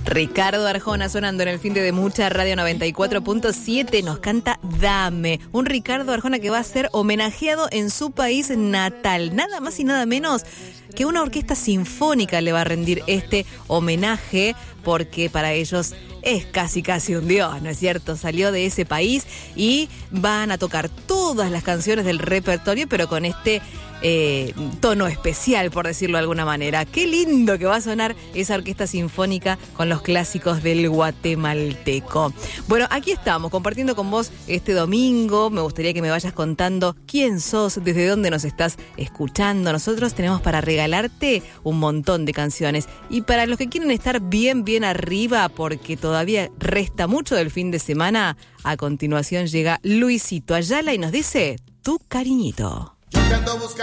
Ricardo Arjona sonando en el fin de Mucha Radio 94.7 nos canta Dame. Un Ricardo Arjona que va a ser homenajeado en su país natal. Nada más y nada menos que una orquesta sinfónica le va a rendir este homenaje, porque para ellos es casi un dios, ¿no es cierto? Salió de ese país y van a tocar todas las canciones del repertorio, pero con este tono especial, por decirlo de alguna manera. Qué lindo que va a sonar esa orquesta sinfónica con los clásicos del guatemalteco. Bueno, aquí estamos compartiendo con vos este domingo. Me gustaría que me vayas contando quién sos, desde dónde nos estás escuchando. Nosotros tenemos para regalarte un montón de canciones. Y para los que quieren estar bien arriba, porque todavía resta mucho del fin de semana, a continuación llega Luisito Ayala y nos dice Tu Cariñito. Yo que ando buscando